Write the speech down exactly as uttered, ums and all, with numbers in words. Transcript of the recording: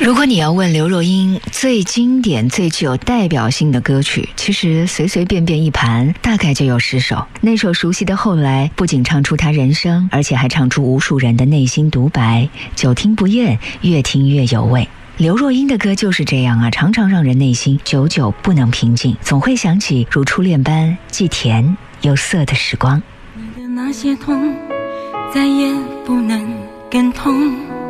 如果你要问刘若英最经典最具有代表性的歌曲，其实随随便便一盘大概就有十首。那首熟悉的后来不仅唱出她人生，而且还唱出无数人的内心独白，久听不厌，越听越有味。刘若英的歌就是这样啊，常常让人内心久久不能平静，总会想起如初恋般既甜又涩的时光。 你的那些痛再也不能更痛，